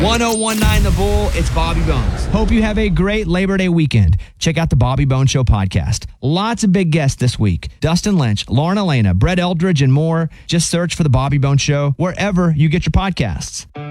1019 The Bull, it's Bobby Bones. Hope you have a great Labor Day weekend. Check out the Bobby Bones Show podcast. Lots of big guests this week. Dustin Lynch, Lauren Elena, Brett Eldridge, and more. Just search for the Bobby Bones Show wherever you get your podcasts.